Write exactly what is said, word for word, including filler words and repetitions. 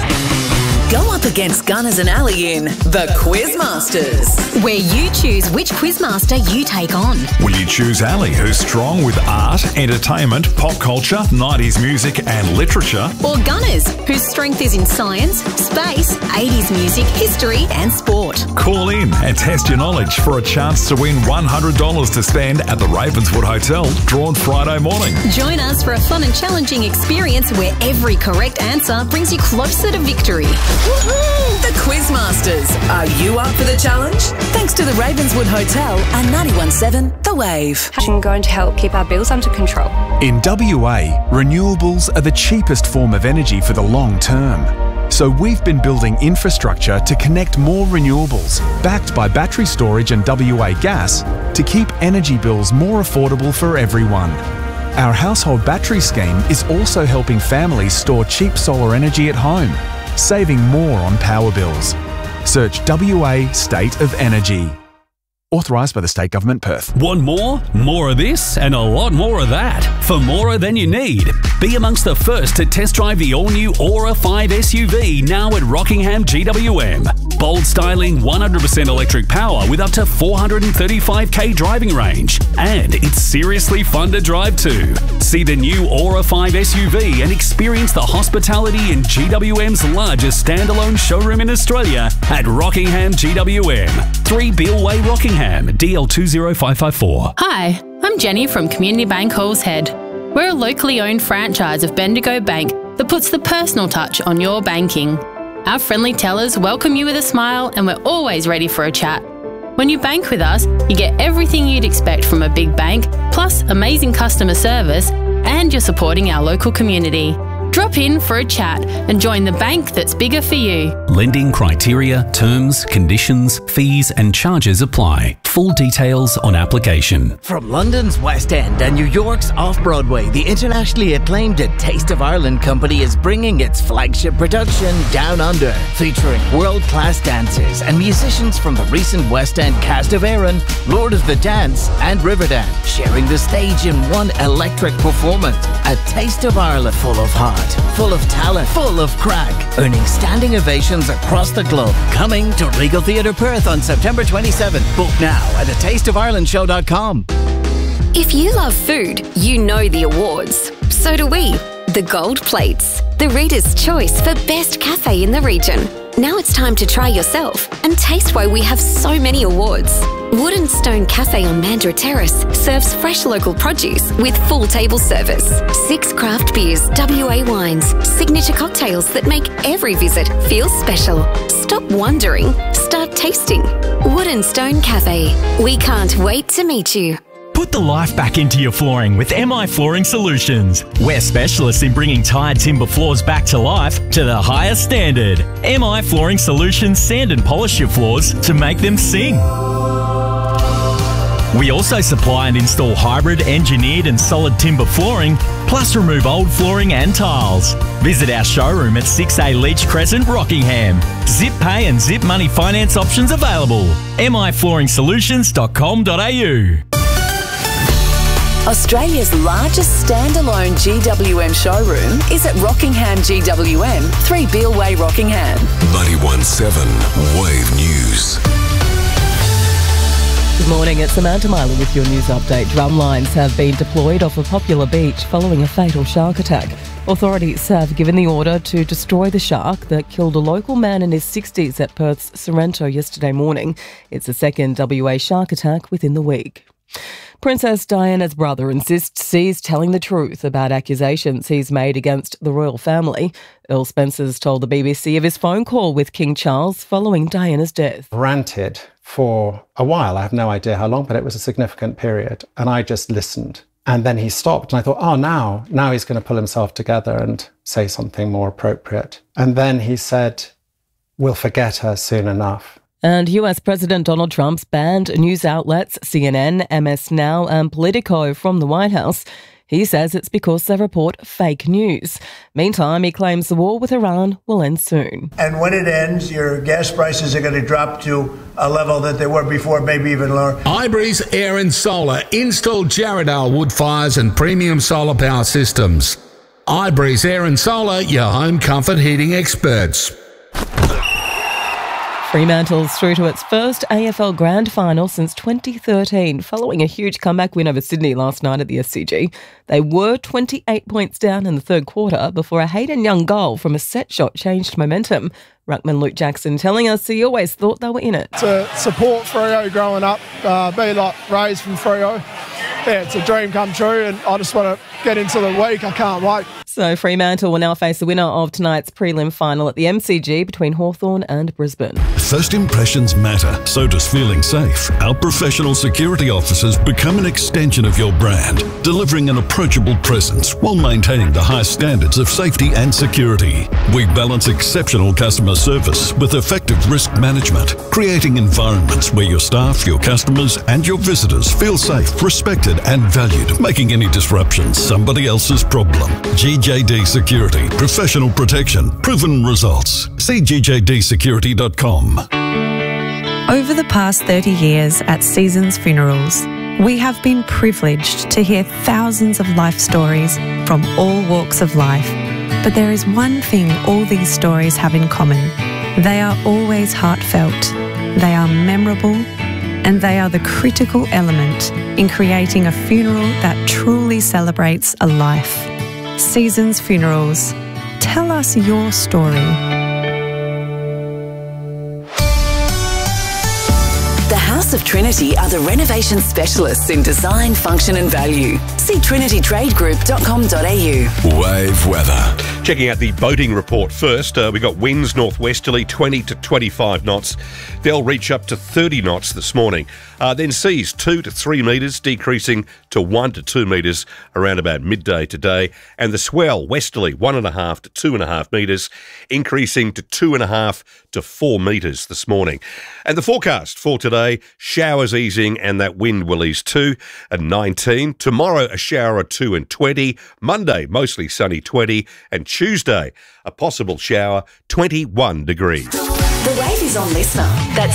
Go up against Gunners and Ali in The Quizmasters, where you choose which quizmaster you take on. Will you choose Ali, who's strong with art, entertainment, pop culture, nineties music and literature? Or Gunners, whose strength is in science, space, eighties music, history and sport? Call in and test your knowledge for a chance to win one hundred dollars to spend at the Ravenswood Hotel, drawn Friday morning. Join us for a fun and challenging experience where every correct answer brings you closer to victory. Woohoo! The Quizmasters. Are you up for the challenge? Thanks to the Ravenswood Hotel and ninety-one point seven The Wave. I'm going to help keep our bills under control. In W A, renewables are the cheapest form of energy for the long term. So we've been building infrastructure to connect more renewables, backed by battery storage and W A Gas, to keep energy bills more affordable for everyone. Our household battery scheme is also helping families store cheap solar energy at home, saving more on power bills. Search W A State of Energy. Authorised by the State Government, Perth. Want more? More of this and a lot more of that. For more than you need. Be amongst the first to test drive the all-new Aura five S U V now at Rockingham G W M. Bold styling, one hundred percent electric power with up to four hundred thirty-five k driving range. And it's seriously fun to drive too. See the new Aura five S U V and experience the hospitality in G W M's largest standalone showroom in Australia at Rockingham G W M. three Beale Way, Rockingham, D L two zero five five four. Hi, I'm Jenny from Community Bank Halls Head. We're a locally owned franchise of Bendigo Bank that puts the personal touch on your banking. Our friendly tellers welcome you with a smile and we're always ready for a chat. When you bank with us, you get everything you'd expect from a big bank, plus amazing customer service, and you're supporting our local community. Drop in for a chat and join the bank that's bigger for you. Lending criteria, terms, conditions, fees and charges apply. Full details on application. From London's West End and New York's Off-Broadway, the internationally acclaimed A Taste of Ireland company is bringing its flagship production Down Under, featuring world-class dancers and musicians from the recent West End cast of Erin, Lord of the Dance and Riverdance, sharing the stage in one electric performance. A Taste of Ireland full of heart, full of talent, full of crack, earning standing ovations across the globe. Coming to Regal Theatre Perth on September twenty-seventh. Book now at a taste of ireland show dot com. If you love food, you know the awards. So do we. The Gold Plates, the Reader's Choice for Best Cafe in the region. Now it's time to try yourself and taste why we have so many awards. Wood and Stone Cafe on Mandurah Terrace serves fresh local produce with full table service. Six craft beers, W A wines, signature cocktails that make every visit feel special. Stop wondering, start tasting. Wood and Stone Cafe. We can't wait to meet you. Put the life back into your flooring with M I Flooring Solutions. We're specialists in bringing tired timber floors back to life to the highest standard. M I Flooring Solutions sand and polish your floors to make them sing. We also supply and install hybrid, engineered and solid timber flooring, plus remove old flooring and tiles. Visit our showroom at six A Leach Crescent, Rockingham. Zip pay and zip money finance options available. M I flooring solutions dot com dot A U. Australia's largest standalone G W M showroom is at Rockingham G W M, three Beale Way, Rockingham. ninety-one point seven Wave News. Good morning, it's Samantha Miley with your news update. Drum lines have been deployed off a popular beach following a fatal shark attack. Authorities have given the order to destroy the shark that killed a local man in his sixties at Perth's Sorrento yesterday morning. It's the second W A shark attack within the week. Princess Diana's brother insists he's telling the truth about accusations he's made against the royal family. Earl Spencer's told the B B C of his phone call with King Charles following Diana's death. Ranted for a while. I have no idea how long, but it was a significant period. And I just listened. And then he stopped and I thought, oh, now, now he's going to pull himself together and say something more appropriate. And then he said, we'll forget her soon enough. And U S President Donald Trump's banned news outlets C N N, M S Now and Politico from the White House. He says it's because they report fake news. Meantime, he claims the war with Iran will end soon. And when it ends, your gas prices are going to drop to a level that they were before, maybe even lower. iBreeze Air and Solar install Jarrahdale wood fires and premium solar power systems. iBreeze Air and Solar, your home comfort heating experts. Fremantle's through to its first A F L Grand Final since twenty thirteen, following a huge comeback win over Sydney last night at the S C G. They were twenty-eight points down in the third quarter before a Hayden Young goal from a set shot changed momentum. Ruckman Luke Jackson telling us he always thought they were in it. To support Freo growing up, uh, be like raised from Freo. Yeah, it's a dream come true, and I just want to get into the week. I can't wait. So Fremantle will now face the winner of tonight's prelim final at the M C G between Hawthorn and Brisbane. First impressions matter, so does feeling safe. Our professional security officers become an extension of your brand, delivering an approachable presence while maintaining the highest standards of safety and security. We balance exceptional customer service with effective risk management, creating environments where your staff, your customers and your visitors feel safe, respected and valued, making any disruptions somebody else's problem. G J D Security, professional protection, proven results. See G J D security dot com. Over the past thirty years at Seasons Funerals, we have been privileged to hear thousands of life stories from all walks of life. But there is one thing all these stories have in common. They are always heartfelt, they are memorable, and they are the critical element in creating a funeral that truly celebrates a life. Seasons Funerals. Tell us your story. The House of Trinity are the renovation specialists in design, function and value. See trinity trade group dot com dot a u. Wave weather. Checking out the boating report first. Uh, we got winds northwesterly twenty to twenty-five knots. They'll reach up to thirty knots this morning. Uh, then seas two to three metres, decreasing to one to two metres around about midday today. And the swell westerly one and a half to two and a half metres, increasing to two and a half to four metres this morning. And the forecast for today, showers easing and that wind will ease too at nineteen. Tomorrow a shower or two and twenty. Monday mostly sunny twenty. And Tuesday a possible shower twenty-one degrees. The Wave is on Listener. That's